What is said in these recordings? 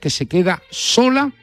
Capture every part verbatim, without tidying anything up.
que se queda sola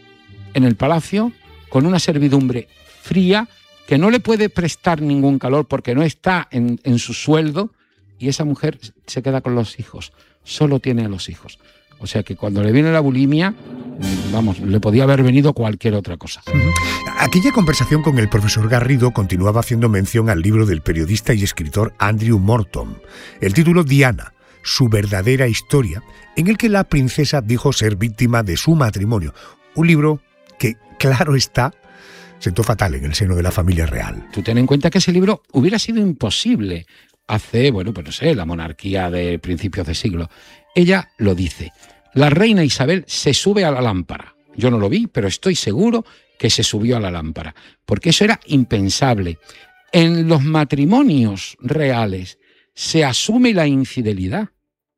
en el palacio con una servidumbre fría que no le puede prestar ningún calor porque no está en, en su sueldo, y esa mujer se queda con los hijos, solo tiene a los hijos. O sea que cuando le viene la bulimia, vamos, le podía haber venido cualquier otra cosa. Uh-huh. Aquella conversación con el profesor Garrido continuaba haciendo mención al libro del periodista y escritor Andrew Morton. El título Diana, su verdadera historia, en el que la princesa dijo ser víctima de su matrimonio. Un libro que, claro está, sentó fatal en el seno de la familia real. Tú ten en cuenta que ese libro hubiera sido imposible hace, bueno, pues no sé, la monarquía de principios de siglo. Ella lo dice. La reina Isabel se sube a la lámpara. Yo no lo vi, pero estoy seguro que se subió a la lámpara, porque eso era impensable. En los matrimonios reales se asume la infidelidad,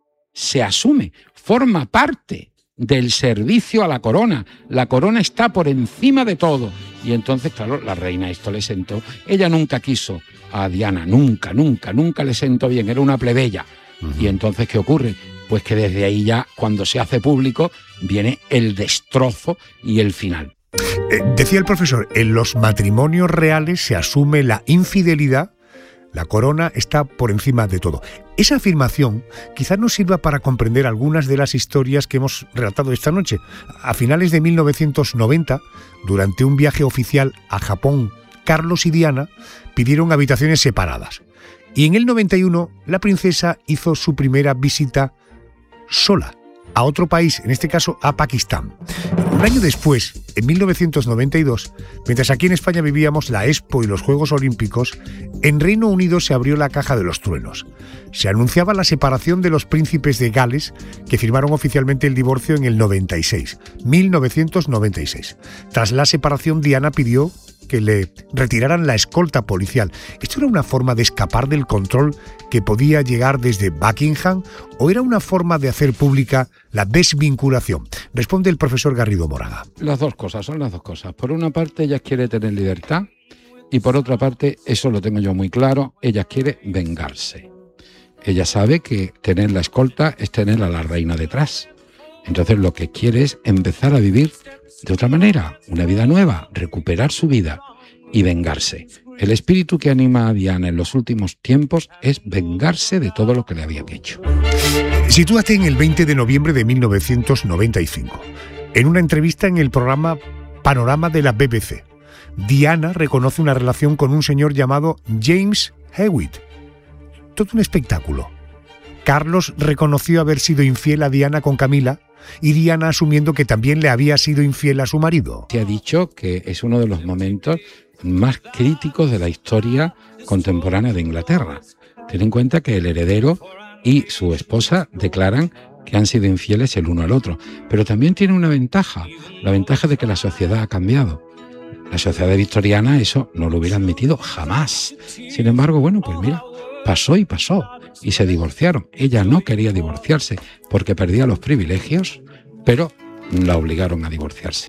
se asume, forma parte del servicio a la corona. La corona está por encima de todo. Y entonces, claro, la reina esto le sentó. Ella nunca quiso a Diana, nunca, nunca, nunca le sentó bien, era una plebeya. Uh-huh. Y entonces, ¿qué ocurre? Pues que desde ahí ya, cuando se hace público, viene el destrozo y el final. Eh, decía el profesor, en los matrimonios reales se asume la infidelidad, la corona está por encima de todo. Esa afirmación quizás nos sirva para comprender algunas de las historias que hemos relatado esta noche. A finales de mil novecientos noventa, durante un viaje oficial a Japón, Carlos y Diana pidieron habitaciones separadas. Y en el noventa y uno, la princesa hizo su primera visita sola a otro país, en este caso a Pakistán. Un año después, en mil novecientos noventa y dos, mientras aquí en España vivíamos la Expo y los Juegos Olímpicos, en Reino Unido se abrió la caja de los truenos. Se anunciaba la separación de los príncipes de Gales, que firmaron oficialmente el divorcio en el noventa y seis, mil novecientos noventa y seis. Tras la separación, Diana pidió que le retiraran la escolta policial. ¿Esto era una forma de escapar del control que podía llegar desde Buckingham o era una forma de hacer pública la desvinculación? Responde el profesor Garrido Moraga. Las dos cosas, son las dos cosas. Por una parte, ella quiere tener libertad y por otra parte, eso lo tengo yo muy claro, ella quiere vengarse. Ella sabe que tener la escolta es tener a la reina detrás. Entonces lo que quiere es empezar a vivir de otra manera, una vida nueva, recuperar su vida y vengarse. El espíritu que anima a Diana en los últimos tiempos es vengarse de todo lo que le habían hecho. Sitúate en el veinte de noviembre de mil novecientos noventa y cinco. En una entrevista en el programa Panorama de la B B C, Diana reconoce una relación con un señor llamado James Hewitt. Todo un espectáculo. Carlos reconoció haber sido infiel a Diana con Camila, y Diana asumiendo que también le había sido infiel a su marido. Se ha dicho que es uno de los momentos más críticos de la historia contemporánea de Inglaterra. Ten en cuenta que el heredero y su esposa declaran que han sido infieles el uno al otro. Pero también tiene una ventaja, la ventaja de que la sociedad ha cambiado. La sociedad victoriana eso no lo hubiera admitido jamás. Sin embargo, bueno, pues mira, pasó y pasó. Y se divorciaron. Ella no quería divorciarse porque perdía los privilegios, pero la obligaron a divorciarse.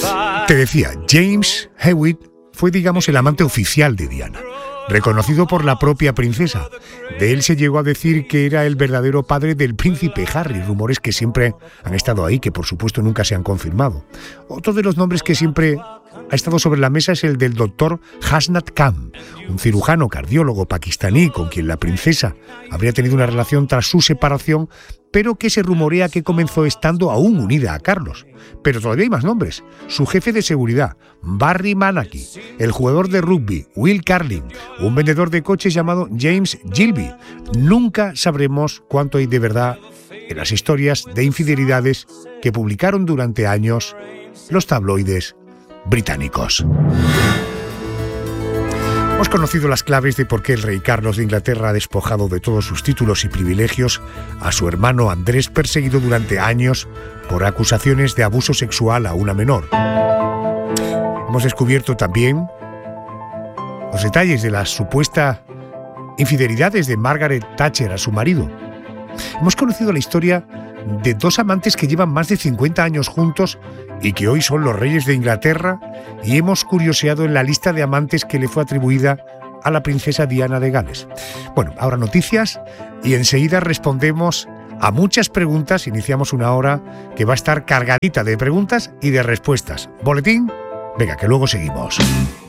Te decía, James Hewitt fue, digamos, el amante oficial de Diana, reconocido por la propia princesa. De él se llegó a decir que era el verdadero padre del príncipe Harry, rumores que siempre han estado ahí, que por supuesto nunca se han confirmado. Otro de los nombres que siempre ha estado sobre la mesa es el del doctor Hasnat Khan, un cirujano cardiólogo pakistaní con quien la princesa habría tenido una relación tras su separación, pero que se rumorea que comenzó estando aún unida a Carlos. Pero todavía hay más nombres. Su jefe de seguridad, Barry Manaki, el jugador de rugby, Will Carling, un vendedor de coches llamado James Gilby. Nunca sabremos cuánto hay de verdad en las historias de infidelidades que publicaron durante años los tabloides británicos. Hemos conocido las claves de por qué el rey Carlos de Inglaterra ha despojado de todos sus títulos y privilegios a su hermano Andrés, perseguido durante años por acusaciones de abuso sexual a una menor. Hemos descubierto también los detalles de las supuestas infidelidades de Margaret Thatcher a su marido. Hemos conocido la historia de dos amantes que llevan más de cincuenta años juntos y que hoy son los reyes de Inglaterra, y hemos curioseado en la lista de amantes que le fue atribuida a la princesa Diana de Gales. Bueno, ahora noticias y enseguida respondemos a muchas preguntas iniciamos una hora que va a estar cargadita de preguntas y de respuestas. ¿Boletín? Venga, que luego seguimos.